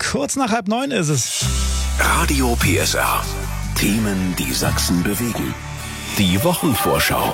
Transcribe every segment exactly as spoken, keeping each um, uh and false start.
Kurz nach halb neun ist es. Radio P S R. Themen, die Sachsen bewegen. Die Wochenvorschau.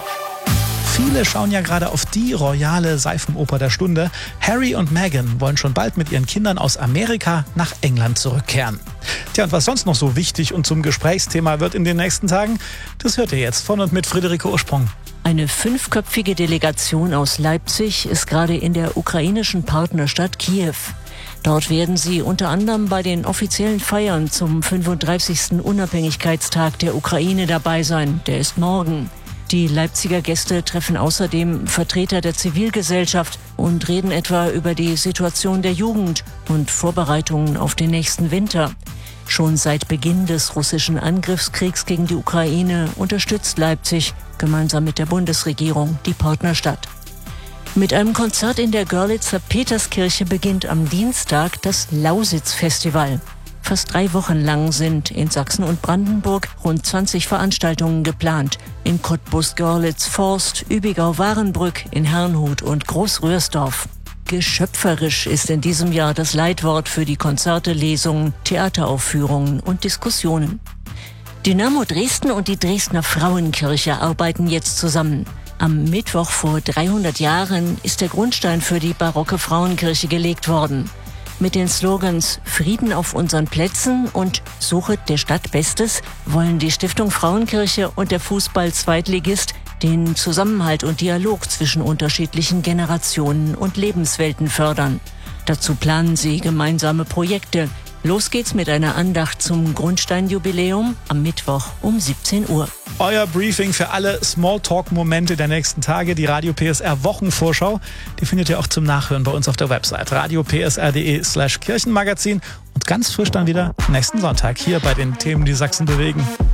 Viele schauen ja gerade auf die royale Seifenoper der Stunde. Harry und Meghan wollen schon bald mit ihren Kindern aus Amerika nach England zurückkehren. Tja, und was sonst noch so wichtig und zum Gesprächsthema wird in den nächsten Tagen, das hört ihr jetzt von und mit Friederike Ursprung. Eine fünfköpfige Delegation aus Leipzig ist gerade in der ukrainischen Partnerstadt Kiew. Dort werden sie unter anderem bei den offiziellen Feiern zum fünfunddreißigsten Unabhängigkeitstag der Ukraine dabei sein. Der ist morgen. Die Leipziger Gäste treffen außerdem Vertreter der Zivilgesellschaft und reden etwa über die Situation der Jugend und Vorbereitungen auf den nächsten Winter. Schon seit Beginn des russischen Angriffskriegs gegen die Ukraine unterstützt Leipzig gemeinsam mit der Bundesregierung die Partnerstadt. Mit einem Konzert in der Görlitzer Peterskirche beginnt am Dienstag das Lausitz-Festival. Fast drei Wochen lang sind in Sachsen und Brandenburg rund zwanzig Veranstaltungen geplant. In Cottbus, Görlitz, Forst, Übigau-Warenbrück, in Herrnhut und Großröhrsdorf. Geschöpferisch ist in diesem Jahr das Leitwort für die Konzerte, Lesungen, Theateraufführungen und Diskussionen. Dynamo Dresden und die Dresdner Frauenkirche arbeiten jetzt zusammen. Am Mittwoch vor dreihundert Jahren ist der Grundstein für die barocke Frauenkirche gelegt worden. Mit den Slogans Frieden auf unseren Plätzen und Suchet der Stadt Bestes wollen die Stiftung Frauenkirche und der Fußball-Zweitligist den Zusammenhalt und Dialog zwischen unterschiedlichen Generationen und Lebenswelten fördern. Dazu planen sie gemeinsame Projekte. Los geht's mit einer Andacht zum Grundsteinjubiläum am Mittwoch um siebzehn Uhr. Euer Briefing für alle Smalltalk-Momente der nächsten Tage, die Radio P S R Wochenvorschau, die findet ihr auch zum Nachhören bei uns auf der Website radio p s r punkt d e slash Kirchenmagazin und ganz frisch dann wieder nächsten Sonntag hier bei den Themen, die Sachsen bewegen.